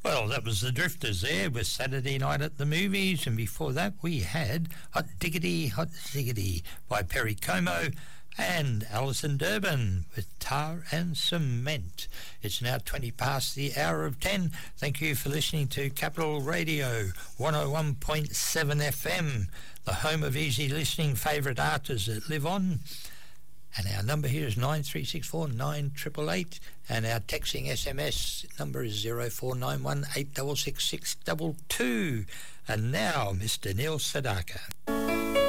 Well, that was the Drifters there with Saturday Night at the Movies, and before that we had Hot Diggity by Perry Como and Alison Durbin with Tar and Cement. It's now 20 past the hour of 10. Thank you for listening to Capital Radio 101.7 FM, the home of easy listening, favourite artists that live on. And our number here is 9364 9888, and our texting SMS number is 0491 866 622. And now, Mr. Neil Sedaka.